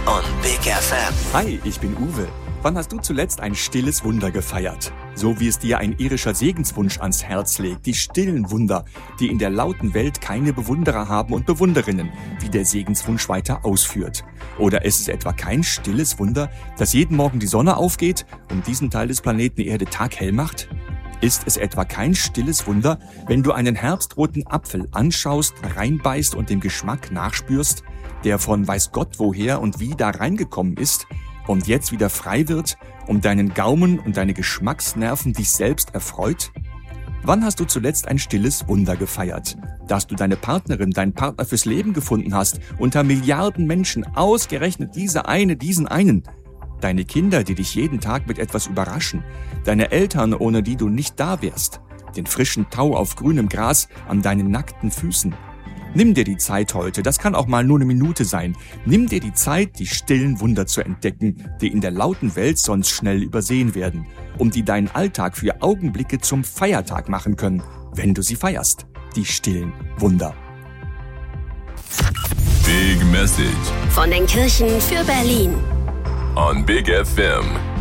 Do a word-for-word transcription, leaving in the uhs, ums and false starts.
on Big F M. Hi, ich bin Uwe. Wann hast du zuletzt ein stilles Wunder gefeiert? So wie es dir ein irischer Segenswunsch ans Herz legt. Die stillen Wunder, die in der lauten Welt keine Bewunderer haben und Bewunderinnen, wie der Segenswunsch weiter ausführt. Oder ist es etwa kein stilles Wunder, dass jeden Morgen die Sonne aufgeht und diesen Teil des Planeten Erde taghell macht? Ist es etwa kein stilles Wunder, wenn du einen herbstroten Apfel anschaust, reinbeißt und dem Geschmack nachspürst, der von weiß Gott woher und wie da reingekommen ist und jetzt wieder frei wird, um deinen Gaumen und deine Geschmacksnerven dich selbst erfreut? Wann hast du zuletzt ein stilles Wunder gefeiert? Dass du deine Partnerin, deinen Partner fürs Leben gefunden hast, unter Milliarden Menschen, ausgerechnet diese eine, diesen einen. Deine Kinder, die dich jeden Tag mit etwas überraschen. Deine Eltern, ohne die du nicht da wärst. Den frischen Tau auf grünem Gras an deinen nackten Füßen. Nimm dir die Zeit heute, das kann auch mal nur eine Minute sein. Nimm dir die Zeit, die stillen Wunder zu entdecken, die in der lauten Welt sonst schnell übersehen werden, um die deinen Alltag für Augenblicke zum Feiertag machen können, wenn du sie feierst. Die stillen Wunder. Big Message von den Kirchen für Berlin on Big F M.